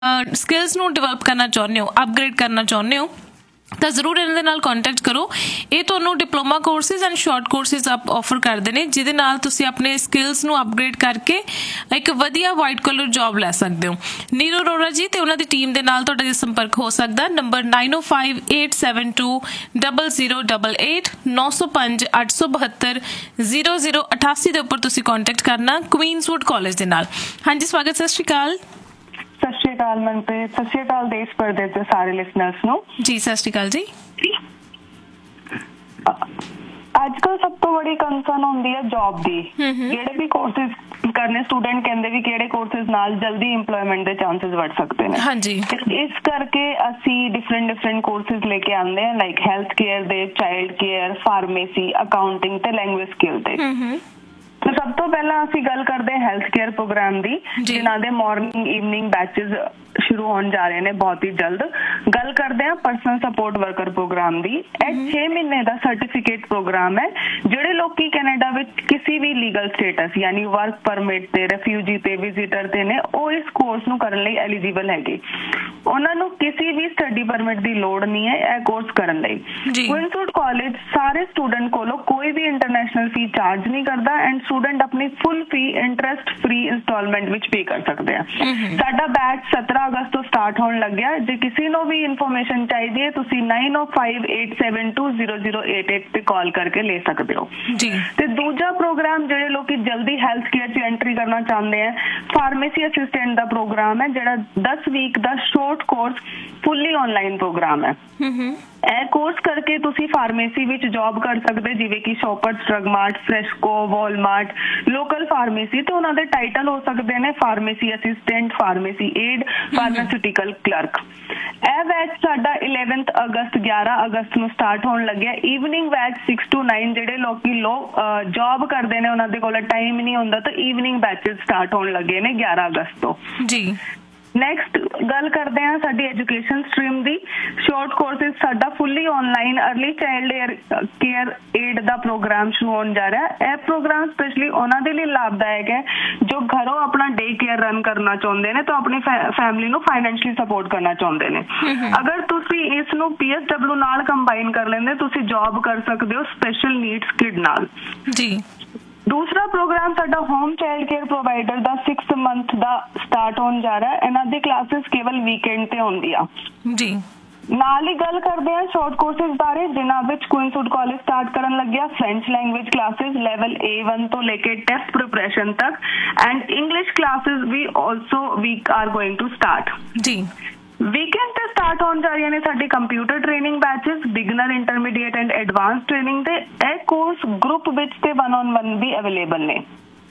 Skills ਨੂੰ develop ਕਰਨਾ ਚਾਹੁੰਦੇ ਹੋ, ਅਪਗ੍ਰੇਡ ਕਰਨਾ ਚਾਹੁੰਦੇ ਹੋ ਤਾਂ ਜ਼ਰੂਰ ਇਹਨਾਂ ਦੇ ਨਾਲ ਕੰਟੈਕਟ ਕਰੋ। ਇਹ ਤੁਹਾਨੂੰ diploma courses and short courses offer ਕਰਦੇ ਨੇ, ਜਿਹਦੇ ਨਾਲ ਤੁਸੀਂ ਆਪਣੇ ਸਕਿੱਲਸ ਨੂੰ ਅਪਗ੍ਰੇਡ ਕਰਕੇ ਇੱਕ ਵਧੀਆ ਵਾਈਟ ਕਲਰ ਜੌਬ ਲੈ ਸਕਦੇ ਹੋ। ਨੀਰੂ ਅਰੋੜਾ ਜੀ ਤੇ ਉਹਨਾਂ ਦੀ ਟੀਮ ਦੇ ਨਾਲ ਤੁਹਾਡਾ ਸੰਪਰਕ ਹੋ ਸਕਦਾ। ਨੰਬਰ 9058720088 9058720088 ਦੇ ਉੱਪਰ ਤੁਸੀਂ ਕੰਟੈਕਟ ਕਰਨਾ ਕੁਈਨਸਵੁੱਡ ਕਾਲਜ ਦੇ ਨਾਲ। ਹਾਂਜੀ, ਸਵਾਗਤ, ਸਤਿ ਸ਼੍ਰੀ ਅਕਾਲ। ਸਤਿ ਸ਼੍ਰੀ ਅਕਾਲ ਮਨਪ੍ਰੀਤ, ਸਤਿ ਸ਼੍ਰੀ ਅਕਾਲ ਦੇਸ਼ ਪਰਦੇਸ ਦੇ ਸਾਰੇ ਲਿਸਨਰਸ ਨੂੰ। ਜੀ ਸਤਿ ਸ਼੍ਰੀ ਅਕਾਲ ਜੀ। ਅੱਜ ਕੱਲ ਸਭ ਤੋਂ ਬੜੀ ਕੰਸਰਨ ਹੁੰਦੀ ਹੈ ਜੌਬ ਦੀ। ਜਿਹੜੇ ਵੀ ਕੋਰਸਿਸ ਕਰਨੇ ਸਟੂਡੈਂਟ ਕਹਿੰਦੇ ਵੀ ਕਿਹੜੇ ਕੋਰਸਿਸ ਨਾਲ ਜਲਦੀ ਇੰਪਲੋਇਮੈਂਟ ਦੇ ਚਾਂਸਸ ਵੱਧ ਸਕਦੇ ਨੇ। ਹਾਂਜੀ, ਇਸ ਕਰਕੇ ਅਸੀਂ ਡਿਫਰੈਂਟ ਕੋਰਸਿਸ ਲੈ ਕੇ ਆਉਂਦੇ ਹਾਂ, ਲਾਈਕ ਹੈਲਥ ਕੇਅਰ ਦੇ, ਚਾਈਲਡ ਕੇਅਰ, ਫਾਰਮੇਸੀ, ਅਕਾਊਂਟਿੰਗ ਤੇ ਲੈਂਗੁਏਜ ਸਕਿੱਲ ਦੇ। ਤੇ ਸਭ ਤੋਂ ਪਹਿਲਾਂ ਅਸੀਂ ਗੱਲ ਕਰਦੇ ਹਾਂ ਹੈਲਥ ਕੇਅਰ ਪ੍ਰੋਗਰਾਮ ਦੀ, ਜਿਨ੍ਹਾਂ ਦੇ ਮਾਰਨਿੰਗ ਈਵਨਿੰਗ ਬੈਚਸ ਸ਼ੁਰੂ ਹੋਣ ਜਾ ਰਹੇ ਨੇ ਬਹੁਤ ਹੀ ਜਲਦ। ਗੱਲ ਕਰਦੇ ਹਾਂ ਪਰਸਨਲ ਸਪੋਰਟ ਵਰਕਰ ਪ੍ਰੋਗਰਾਮ ਦੀ। ਇਹ 6 ਮਹੀਨੇ ਦਾ ਸਰਟੀਫਿਕੇਟ ਪ੍ਰੋਗਰਾਮ ਹੈ। ਜਿਹੜੇ ਲੋਕੀ ਕੈਨੇਡਾ ਵਿੱਚ ਕਿਸੇ ਵੀ ਲੀਗਲ ਸਟੇਟਸ ਯਾਨੀ ਵਰਕ ਪਰਮਿਟ ਤੇ, ਰੈਫਿਊਜੀ ਤੇ, ਵਿਜ਼ਿਟਰ ਤੇ ਨੇ, ਉਹ ਇਸ ਕੋਰਸ ਨੂੰ ਕਰਨ ਲਈ ਐਲੀਜੀਬਲ ਹੈਗੇ। ਉਹਨਾਂ ਨੂੰ ਕਿਸੇ ਵੀ ਸਟੱਡੀ ਪਰਮਿਟ ਦੀ ਲੋੜ ਨਹੀਂ ਹੈ ਇਹ ਕੋਰਸ ਕਰਨ ਲਈ। ਕੁਈਨਸਵੁੱਡ ਕਾਲਜ ਸਾਰੇ ਸਟੂਡੈਂਟ ਕੋਲੋਂ ਕੋਈ ਵੀ ਇੰਟਰਨੈਸ਼ਨਲ ਫੀ ਚਾਰਜ ਨਹੀਂ ਕਰਦਾ ਐਂਡ ਸਟੂਡੈਂਟ ਆਪਣੀ ਫੁੱਲ ਫੀ ਇੰਟਰਸਟ ਫ੍ਰੀ ਇੰਸਟਾਲਮੈਂਟ ਵਿੱਚ ਪੇ ਕਰ ਸਕਦੇ ਆ। ਸਾਡਾ ਬੈਚ 17 ਅਗਸਤ ਤੋਂ ਸਟਾਰਟ ਹੋਣ ਲੱਗਿਆ। ਜੇ ਕਿਸੇ ਨੂੰ ਵੀ ਇਨਫੋਰਮੇਸ਼ਨ ਚਾਹੀਦੀ ਹੈ ਤੁਸੀਂ 9058720088 ਤੇ ਕਾਲ ਕਰਕੇ ਲੈ ਸਕਦੇ ਹੋ। ਤੇ ਦੂਜਾ ਪ੍ਰੋਗਰਾਮ ਜਿਹੜੇ ਲੋਕੀ ਜਲਦੀ ਹੈਲਥ ਕੇਅਰ 'ਚ ਐਂਟਰੀ ਕਰਨਾ ਚਾਹੁੰਦੇ ਆ, ਫਾਰਮੇਸੀ ਅਸਿਸਟੈਂਟ ਦਾ ਪ੍ਰੋਗਰਾਮ ਹੈ, ਜਿਹੜਾ 10 ਵੀਕ ਦਾ ਸ਼ੋਰਟ ਕੋਰਸ ਫੁੱਲੀ ਆਨਲਾਈਨ ਪ੍ਰੋਗਰਾਮ ਹੈ। ਇਹ ਕੋਰਸ ਕਰਕੇ ਤੁਸੀਂ ਫਾਰਮੇਸੀ ਵਿੱਚ ਜੌਬ ਕਰ ਸਕਦੇ, ਜਿਵੇਂ ਕਿ ਸ਼ੋਪਰਸ drug mart, ਫਰੈਸ਼ਕੋ, Walmart, local pharmacy. ਤੇ ਉਹਨਾਂ ਦੇ ਟਾਈਟਲ ਹੋ ਸਕਦੇ ਨੇ pharmacy assistant, pharmacy aid, pharmaceutical clerk. ਇਹ ਬੈਚ ਸਾਡਾ 11 ਅਗਸਤ ਨੂੰ ਸਟਾਰਟ ਹੋਣ ਲੱਗਿਆ। ਈਵਨਿੰਗ ਬੈਚ 6 to 9, ਜਿਹੜੇ ਲੋਕੀ ਜੌਬ ਕਰਦੇ ਨੇ ਉਹਨਾਂ ਦੇ ਕੋਲ ਟਾਈਮ ਨਹੀਂ ਹੁੰਦਾ ਤਾਂ ਈਵਨਿੰਗ ਬੈਚਸ ਸਟਾਰਟ ਹੋਣ ਲੱਗੇ ਨੇ 11 ਅਗਸਤ ਤੋਂ। ਜੀ ਨੈਕਸਟ ਗੱਲ ਕਰਦੇ ਹਾਂ ਸਾਡੀ ਐਜੂਕੇਸ਼ਨ ਸਟਰੀਮ ਦੀ। ਸ਼ਾਰਟ ਕੋਰਸਿਸ ਸਾਡਾ ਫੁੱਲੀ online early child care aid ਦਾ ਪ੍ਰੋਗਰਾਮ ਸ਼ੁਰੂ ਹੋਣ ਜਾ ਰਿਹਾ। ਇਹ ਪ੍ਰੋਗਰਾਮ ਸਪੈਸ਼ਲੀ ਉਹਨਾਂ ਦੇ ਲਈ ਲਾਭਦਾਇਕ ਹੈ ਜੋ ਘਰੋਂ ਆਪਣਾ ਡੇ ਕੇਅਰ ਰਨ ਕਰਨਾ ਚਾਹੁੰਦੇ ਨੇ ਤਾਂ ਆਪਣੀ ਫੈਮਿਲੀ ਨੂੰ ਫਾਈਨੈਂਸ਼ਲੀ ਸਪੋਰਟ ਕਰਨਾ ਚਾਹੁੰਦੇ ਨੇ। ਅਗਰ ਤੁਸੀਂ ਇਸ ਨੂੰ PSW ਨਾਲ ਕੰਬਾਈਨ ਕਰ ਲੈਂਦੇ ਤੁਸੀਂ ਜੌਬ ਕਰ ਸਕਦੇ ਹੋ ਸਪੈਸ਼ਲ ਨੀਡਸ ਕਿਡ ਨਾਲ। ਜੀ ਦੂਸਰਾ ਪ੍ਰੋਗਰਾਮ ਸਾਡਾ ਹੋਮ ਚਾਈਲਡ ਕੇਅਰ ਪ੍ਰੋਵਾਈਡਰ ਦਾ 6th ਮੰਥ ਦਾ ਸਟਾਰਟ ਹੋਣ ਜਾ ਰਿਹਾ। ਇਹਨਾਂ ਦੀ ਕਲਾਸਿਸ ਕੇਵਲ ਵੀਕਐਂਡ ਤੇ ਹੁੰਦੀ ਆ। ਜੀ ਨਾਲ ਹੀ ਗੱਲ ਕਰਦੇ ਹਾਂ ਸ਼ਾਰਟ ਕੋਰਸਿਸ ਬਾਰੇ, ਜਿਨ੍ਹਾਂ ਵਿੱਚ ਕੁਈਨਸਵੁੱਡ ਕਾਲਜ ਸਟਾਰਟ ਕਰਨ ਲੱਗਿਆ French language classes level A1 ਤੋਂ ਲੈ ਕੇ ਟੈਸਟ ਪ੍ਰਿਪਰੇਸ਼ਨ ਤੱਕ and English classes we also we are going to start. ਜੀ ਵੀਕਐਂਡ ਤੇ ਸਟਾਰਟ ਹੋਣ ਜਾ ਰਹੀਆਂ ਨੇ ਸਾਡੀ computer training batches, beginner, intermediate and advance training ਦੇ। ਇਹ ਕੋਰਸ ਗਰੁੱਪ ਵਿੱਚ ਤੇ 1-on-1 ਵੀ ਅਵੇਲੇਬਲ ਨੇ।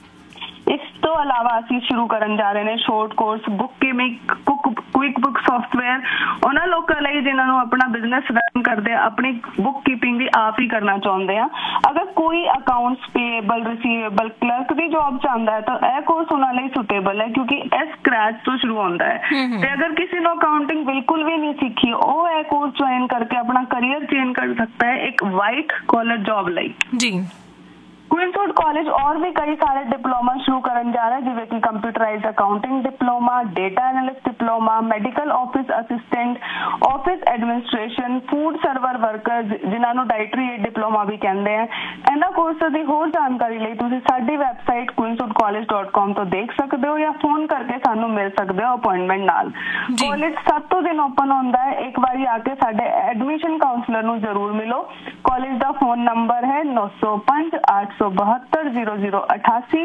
ਇਸ ਤੋਂ ਇਲਾਵਾ ਅਸੀਂ ਸ਼ੁਰੂ ਕਰਨ ਜਾ ਰਹੇ ਨੇ short course book keeping, quick book software ਉਹਨਾਂ ਲੋਕਾਂ ਲਈ ਜਿਨ੍ਹਾਂ ਨੂੰ ਆਪਣਾ ਬਿਜ਼ਨਸ ਰਨ ਕਰਦੇ ਆਪਣੀ ਬੁੱਕ ਕੀਪਿੰਗ ਵੀ ਆਪ ਹੀ ਕਰਨਾ ਚਾਹੁੰਦੇ ਆ। ਅਗਰ ਕੋਈ ਅਕਾਊਂਟਸ, ਪੇਏਬਲ, ਰਿਸੀਵੇਬਲ, ਕਲਰਕ ਦੀ ਜੌਬ ਚਾਹੁੰਦਾ ਹੈ ਤਾਂ ਇਹ ਕੋਰਸ ਉਹਨਾਂ ਲਈ ਸੁਟੇਬਲ ਹੈ ਕਿਉਂਕਿ ਇਹ ਸਕ੍ਰੈਚ ਤੋਂ ਸ਼ੁਰੂ ਹੁੰਦਾ ਹੈ। ਤੇ ਅਗਰ ਕਿਸੇ ਨੂੰ ਅਕਾਊਂਟਿੰਗ ਬਿਲਕੁਲ ਵੀ ਨਹੀਂ ਸਿੱਖੀ ਉਹ ਇਹ ਕੋਰਸ ਜੁਆਇਨ ਕਰਕੇ ਆਪਣਾ ਕਰੀਅਰ ਚੇਂਜ ਕਰ ਸਕता है एक वाइट कॉलर जॉब ਲਈ। ਜੀ ਕੁਈਨਸਵੁੱਡ ਕਾਲਜ और भी कई सारे डिप्लोमा शुरू ਕਰਨ ਜਾ ਰਿਹਾ, ਜਿਵੇਂ ਕਿ computerised accounting diploma, data analyst diploma, medical office assistant, office administration, food server workers ਜਿਨ੍ਹਾਂ ਨੂੰ ਡਾਈਟਰੀ ਏਡ ਡਿਪਲੋਮਾ ਵੀ ਕਹਿੰਦੇ ਆ। ਇਹਨਾਂ ਕੋਰਸਾਂ ਦੀ ਹੋਰ ਜਾਣਕਾਰੀ ਲਈ ਤੁਸੀਂ ਸਾਡੀ ਵੈਬਸਾਈਟ queenswoodcollege.com ਤੋਂ ਦੇਖ ਸਕਦੇ ਹੋ ਜਾਂ ਫੋਨ ਕਰਕੇ ਸਾਨੂੰ ਮਿਲ ਸਕਦੇ ਹੋ ਅਪਾਇੰਟਮੈਂਟ ਨਾਲ। ਕਾਲਜ 7 ਦਿਨ ਓਪਨ ਹੁੰਦਾ ਹੈ। ਇੱਕ ਵਾਰੀ ਆ ਕੇ ਸਾਡੇ ਐਡਮਿਸ਼ਨ ਕਾਉਂਸਲਰ ਨੂੰ ਜ਼ਰੂਰ ਮਿਲੋ। ਕਾਲਜ ਦਾ ਫੋਨ ਨੰਬਰ ਹੈ 9058720088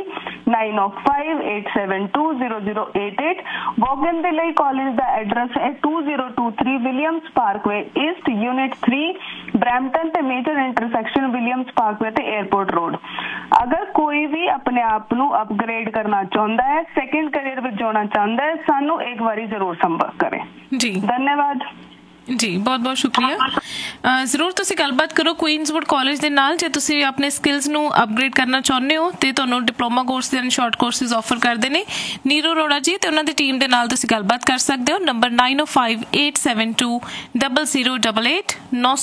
9058720088। ਵੋਗਨ ਦੇ ਲਈ ਕਾਲਜ ਦਾ ਐਡਰੈਸ ਹੈ 2023 Williams Parkway East unit 3 Brampton ਤੇ ਮੇਜਰ ਇੰਟਰਸੈਕਸ਼ਨ ਵਿਲੀਅਮਸ ਪਾਰਕਵੇ ਤੇ 에ਅਰਪੋਰਟ ਰੋਡ। ਅਗਰ ਕੋਈ ਵੀ ਆਪਣੇ ਆਪ ਨੂੰ ਅਪਗ੍ਰੇਡ ਕਰਨਾ ਚਾਹੁੰਦਾ ਹੈ, ਸੈਕੰਡ ਕਰੀਅਰ ਵਿੱਚ ਜਾਣਾ ਚਾਹੁੰਦਾ ਹੈ, ਸਾਨੂੰ ਇੱਕ ਵਾਰੀ ਜ਼ਰੂਰ ਸੰਪਰਕ ਕਰੇ। ਜੀ ਧੰਨਵਾਦ। ਜੀ ਬਹੁਤ ਬਹੁਤ ਸ਼ੁਕਰੀਆ। ਜ਼ਰੂਰ ਤੁਸੀਂ ਗੱਲਬਾਤ ਕਰੋ ਕੁਈਨਸਵੁੱਡ ਕਾਲਜ ਦੇ ਨਾਲ ਜੇ ਤੁਸੀਂ ਆਪਣੇ ਸਕਿੱਲਸ ਨੂੰ ਅਪਗ੍ਰੇਡ ਕਰਨਾ ਚਾਹੁੰਦੇ ਹੋ ਤੇ ਤੁਹਾਨੂੰ ਡਿਪਲੋਮਾ ਕੋਰਸ ਦੇ ਸ਼ਾਰਟ ਕੋਰਸਿਸ ਆਫਰ ਕਰਦੇ ਨੇ ਨੀਰੂ ਅਰੋੜਾ ਜੀ ਤੇ ਉਹਨਾਂ ਦੀ ਟੀਮ ਦੇ ਨਾਲ ਤੁਸੀਂ ਗੱਲਬਾਤ ਕਰ ਸਕਦੇ ਹੋ। ਨੰਬਰ 9058720088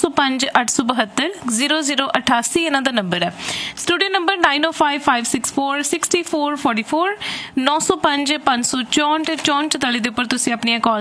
9058720088 ਇਹਨਾਂ ਦਾ ਨੰਬਰ ਹੈ। ਸਟੂਡੀਓ ਨੰਬਰ 9055646444 905564 6444 ਦੇ ਉੱਪਰ ਤੁਸੀਂ ਆਪਣੀਆਂ ਕਾਲ